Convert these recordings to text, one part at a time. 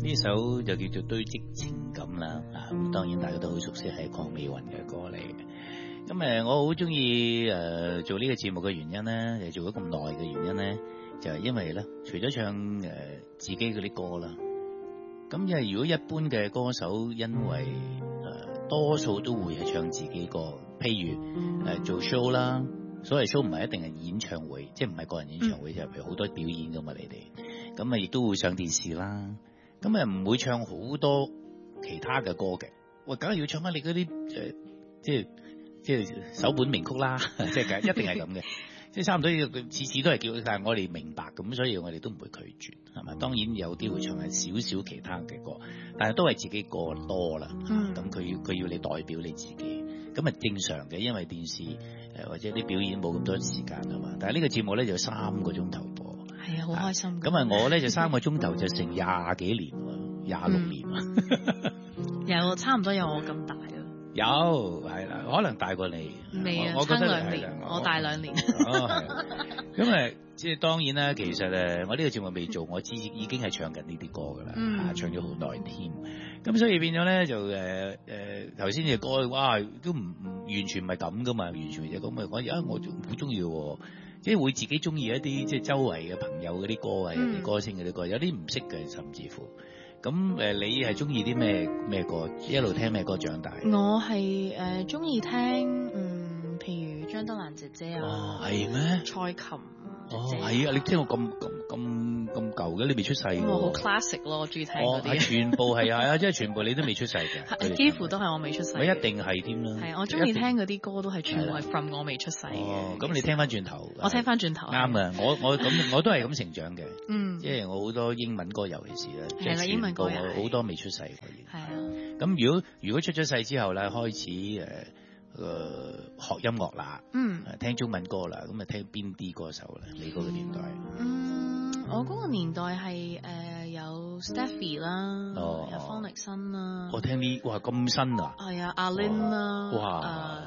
呢首就叫做堆積情感啦，咁當然大家都好熟悉係鄺美雲嘅歌嚟嘅。咁我好中意做呢個節目嘅原因咧，做咗咁耐嘅原因咧，就係因為咧，除咗唱自己嗰啲歌啦，咁因為如果一般嘅歌手，因為多數都會係唱自己歌，譬如做 show 啦，所謂 show 唔係一定係演唱會，即係唔係個人演唱會，就譬如好多表演㗎嘛，你哋咁亦都會上電視啦，咁唔會唱好多其他嘅歌嘅，喂，梗係要唱翻你嗰啲即係首本名曲啦，即係一定係咁嘅。即係差唔多次次都係叫，但係我哋明白咁，所以我哋都唔會拒絕，係嘛？當然有啲會唱係少少其他嘅歌，但係都係自己歌多啦。咁佢要你代表你自己，咁係正常嘅，因為電視或者啲表演冇咁多時間啊嘛。但係呢個節目咧就3個鐘頭播， 係啊，好開心。 咁我咧就3個鐘頭就成20幾年喎，26年有差唔多有我咁大。 有係啦，可能大過你。 未啊， 我覺得差2年，我大2年。 咁即係當然啦。其實我呢個節目未做，我知已經係唱緊呢啲歌噶啦，唱咗好耐添。咁所以變咗咧就頭先嘅歌，哇，都唔完全唔係咁噶嘛，完全就咁咪講我好中意喎，即係會自己中意一啲即係周圍嘅朋友嗰啲歌啊，有啲歌星嗰啲歌，有啲唔識嘅甚至乎。咁你係中意啲咩歌？一路聽咩歌長大？ 我係中意聽譬如張德蘭姐姐啊， 係咩？ 蔡琴係啊！你聽我咁舊嘅，你未出世嘅。 我好 classic 咯，我中意聽嗰啲。 全部係啊，即係全部你都未出世嘅。 幾乎都係我未出世。 我一定係添啦。 係我中意聽嗰啲歌都係全部係 from 我未出世嘅。 咁你聽翻轉頭。 我聽翻轉頭。啱啊！我都係咁成長嘅。即係我好多英文歌，尤其是咧， 係啦，英文歌好多未出世嘅。 係啊。 咁如果出咗世之後咧，開始學音樂啦，聽中文歌啦，咁聽邊啲歌手咧？你嗰個年代？ 我嗰個年代係有 Stephy 啦，有方力申啦。 我聽啲哇咁新啊！ 係啊，阿 Lin 啦， 哇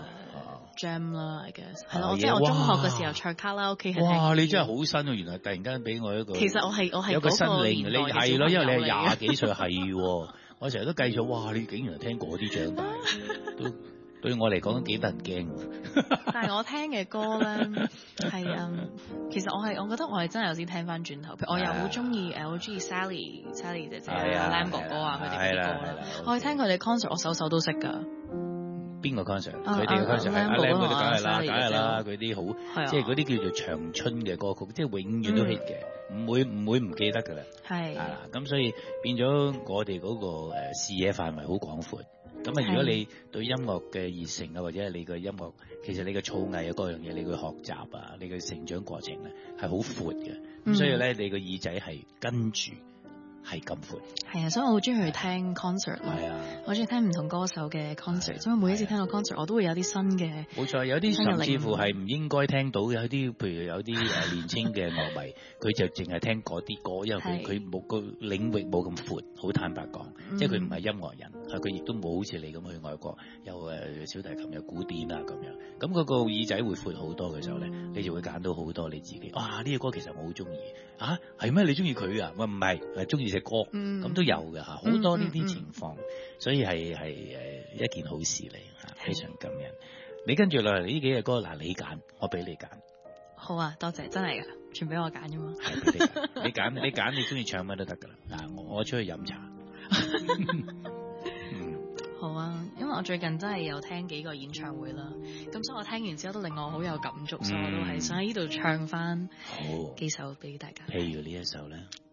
，Jam 啦 ，I guess 係咯，即係我中學嘅時候唱卡拉 OK 係聽。 哇！你真係好新啊！原來突然間俾我一個， 其實我係有個新齡，你係咯，因為你係20幾歲，係我成日都計咗，哇！你竟然聽嗰啲長大，都對我嚟講都幾得人驚。 但係我聽嘅歌咧係其實我覺得我係真係有時聽翻轉頭，譬如我又好中意好中意 Sally 姐姐啊、Lam 哥哥啊佢哋啲歌啦，我去聽佢哋 concert，我首都識㗎。 邊個 concert？佢哋嘅 concert，阿 Lam 嗰啲梗係啦，佢啲好即係嗰啲叫做長春嘅歌曲，即係永遠都 hit 嘅，唔會唔記得㗎啦。係啦，咁所以變咗我哋嗰個視野範圍好廣闊。咁如果你對音樂嘅熱誠啊，或者係你嘅音樂，其實你嘅造詣啊，各樣嘢，你嘅學習啊，你嘅成長過程咧，係好闊嘅。咁所以咧，你個耳仔係跟住係咁闊。係啊，所以我好中意去聽 concert 咯。係啊，我中意聽唔同歌手嘅 concert，因為每一次聽到 concert，我都會有啲新嘅。冇錯，有啲甚至乎係唔應該聽到嘅，有啲譬如有啲年青嘅樂迷，佢就淨係聽嗰啲歌，因為佢冇個領域冇咁闊。好坦白講，即係佢唔係音樂人，佢亦都冇好似你咁去外國有小提琴有古典啊咁樣。咁嗰個耳仔會闊好多嘅時候咧，你就會揀到好多你自己。哇！呢個歌其實我好中意啊，係咩？你中意佢啊？我唔係，係中意隻歌。咁都有嘅嚇，好多呢啲情況，所以係一件好事嚟嚇，非常感恩。你跟住落嚟呢幾隻歌，嗱你揀，我俾你揀。好啊，多謝，真係㗎，全俾我揀啫嘛。你揀，你中意唱乜都得㗎啦。嗱，我出去飲茶。好啊，因為我最近真係有聽幾個演唱會啦，咁所以我聽完之後都令我好有感觸，所以我都係想喺呢度唱翻幾首俾大家。譬如呢一首咧。